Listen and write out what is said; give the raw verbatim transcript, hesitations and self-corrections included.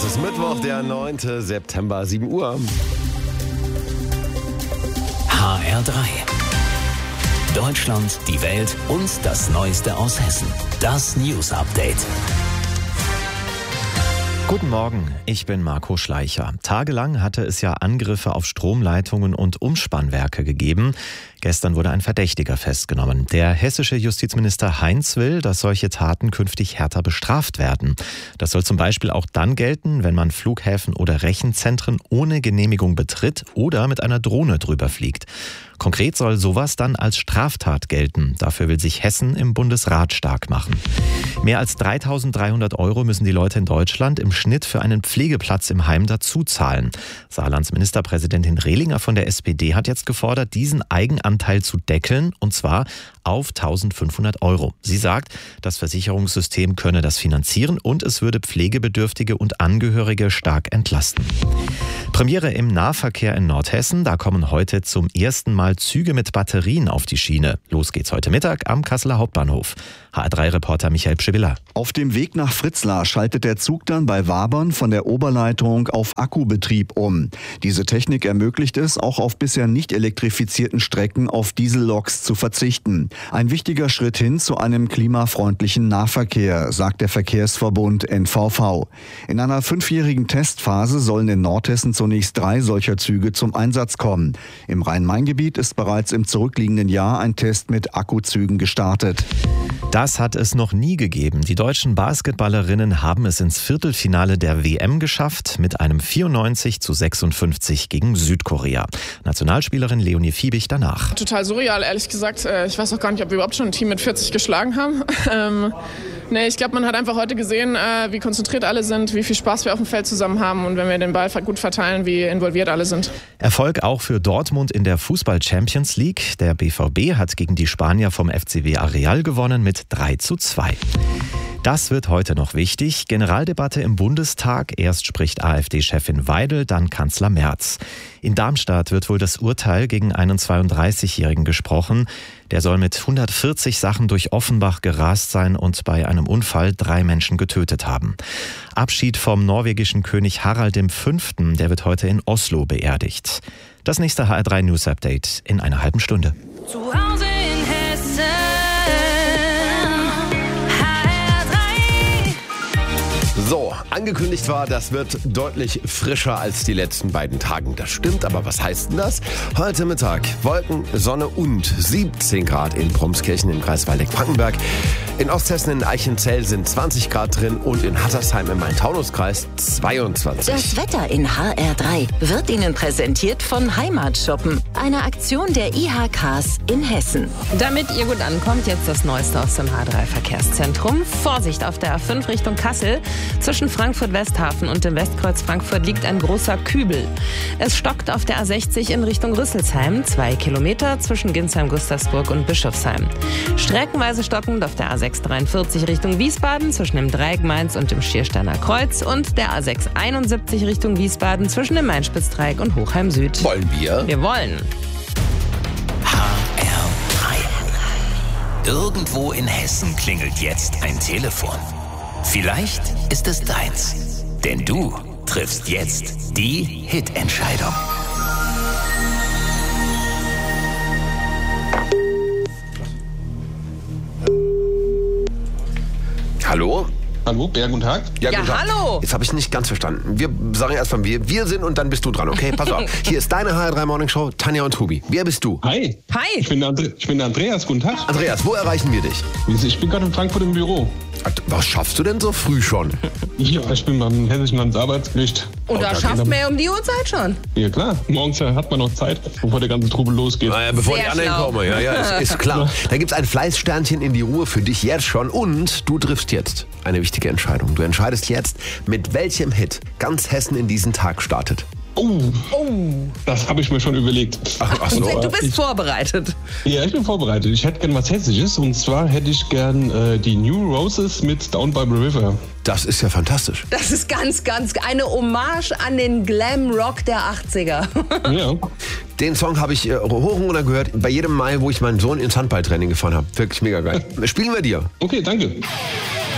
Es ist Mittwoch, der neunte September, sieben Uhr. H R drei. Deutschland, die Welt und das Neueste aus Hessen. Das News Update. Guten Morgen, ich bin Marco Schleicher. Tagelang hatte es ja Angriffe auf Stromleitungen und Umspannwerke gegeben. Gestern wurde ein Verdächtiger festgenommen. Der hessische Justizminister Heinz will, dass solche Taten künftig härter bestraft werden. Das soll zum Beispiel auch dann gelten, wenn man Flughäfen oder Rechenzentren ohne Genehmigung betritt oder mit einer Drohne drüber fliegt. Konkret soll sowas dann als Straftat gelten. Dafür will sich Hessen im Bundesrat stark machen. Mehr als dreitausenddreihundert Euro müssen die Leute in Deutschland im Schnitt für einen Pflegeplatz im Heim dazu zahlen. Saarlands Ministerpräsidentin Rehlinger von der S P D hat jetzt gefordert, diesen Eigenanteil zu deckeln, und zwar auf eintausendfünfhundert Euro. Sie sagt, das Versicherungssystem könne das finanzieren und es würde Pflegebedürftige und Angehörige stark entlasten. Premiere im Nahverkehr in Nordhessen. Da kommen heute zum ersten Mal Züge mit Batterien auf die Schiene. Los geht's heute Mittag am Kasseler Hauptbahnhof. H R drei Reporter Michael Pschibilla. Auf dem Weg nach Fritzlar schaltet der Zug dann bei Wabern von der Oberleitung auf Akkubetrieb um. Diese Technik ermöglicht es, auch auf bisher nicht elektrifizierten Strecken auf Dieselloks zu verzichten. Ein wichtiger Schritt hin zu einem klimafreundlichen Nahverkehr, sagt der Verkehrsverbund N V V. In einer fünfjährigen Testphase sollen in Nordhessen zunächst drei solcher Züge zum Einsatz kommen. Im Rhein-Main-Gebiet ist bereits im zurückliegenden Jahr ein Test mit Akkuzügen gestartet. Das hat es noch nie gegeben. Die deutschen Basketballerinnen haben es ins Viertelfinale der W M geschafft mit einem vierundneunzig zu sechsundfünfzig gegen Südkorea. Nationalspielerin Leonie Fiebig danach. Total surreal, ehrlich gesagt. Ich weiß auch gar nicht, ob wir überhaupt schon ein Team mit vierzig geschlagen haben. Ähm, nee, ich glaube, man hat einfach heute gesehen, wie konzentriert alle sind, wie viel Spaß wir auf dem Feld zusammen haben und wenn wir den Ball gut verteilen, wie involviert alle sind. Erfolg auch für Dortmund in der Fußball-Champions League. Der B V B hat gegen die Spanier vom F C W Areal gewonnen mit drei zu zwei. Das wird heute noch wichtig. Generaldebatte im Bundestag. Erst spricht AfD-Chefin Weidel, dann Kanzler Merz. In Darmstadt wird wohl das Urteil gegen einen zweiunddreißigjährigen gesprochen. Der soll mit hundertvierzig Sachen durch Offenbach gerast sein und bei einem Unfall drei Menschen getötet haben. Abschied vom norwegischen König Harald der Fünfte, der wird heute in Oslo beerdigt. Das nächste H R drei News Update in einer halben Stunde. Zu Hause in Hessen. So, angekündigt war, das wird deutlich frischer als die letzten beiden Tagen. Das stimmt, aber was heißt denn das? Heute Mittag Wolken, Sonne und siebzehn Grad in Bromskirchen im Kreis Waldeck-Frankenberg. In Osthessen in Eichenzell sind zwanzig Grad drin und in Hattersheim im Main-Taunus-Kreis zweiundzwanzig. Das Wetter in H R drei wird Ihnen präsentiert von Heimatshoppen, eine Aktion der I H Ks in Hessen. Damit ihr gut ankommt, jetzt das Neueste aus dem H R drei Verkehrszentrum. Vorsicht auf der A fünf Richtung Kassel. Zwischen Frankfurt-Westhafen und dem Westkreuz Frankfurt liegt ein großer Kübel. Es stockt auf der A sechzig in Richtung Rüsselsheim, zwei Kilometer zwischen Ginsheim-Gustavsburg und Bischofsheim. Streckenweise stockend auf der A sechs dreiundvierzig Richtung Wiesbaden zwischen dem Dreieck Mainz und dem Schiersteiner Kreuz und der A sechs einundsiebzig Richtung Wiesbaden zwischen dem Main-Spitz-Dreieck und Hochheim Süd. Wollen wir? Wir wollen. H R drei. Irgendwo in Hessen klingelt jetzt ein Telefon. Vielleicht ist es deins, denn du triffst jetzt die Hit-Entscheidung. Hallo? Hallo, Berg, guten Tag. Ja, guten Tag. hallo. Jetzt habe ich nicht ganz verstanden. Wir sagen erstmal, wir, wir sind und dann bist du dran, okay? Pass auf. Hier ist deine H R drei Morning Show, Tanja und Tobi. Wer bist du? Hi. Hi. Ich bin, der Andre- ich bin der Andreas, guten Tag. Andreas, wo erreichen wir dich? Ich bin gerade in Frankfurt im Büro. Was schaffst du denn so früh schon? Ja, ich bin beim Hessischen Landesarbeitsgericht. Und da da schafft geht man ja um die Uhrzeit schon. Ja klar, morgens hat man noch Zeit, bevor der ganze Trubel losgeht. Naja, bevor Sehr die anderen schlau. kommen. Ja, ja, ist, ist klar. Da gibt's ein Fleißsternchen in die Ruhe für dich jetzt schon. Und du triffst jetzt eine wichtige Entscheidung. Du entscheidest jetzt, mit welchem Hit ganz Hessen in diesen Tag startet. Oh, das habe ich mir schon überlegt. Ach, ach so. Du bist ich, vorbereitet. Ja, ich bin vorbereitet. Ich hätte gern was Hessisches. Und zwar hätte ich gern äh, die New Roses mit Down by the River. Das ist ja fantastisch. Das ist ganz, ganz eine Hommage an den Glam-Rock der achtziger. Ja. Den Song habe ich äh, hoch und runter gehört, bei jedem Mal, wo ich meinen Sohn ins Handballtraining gefahren habe. Wirklich mega geil. Spielen wir dir. Okay, danke.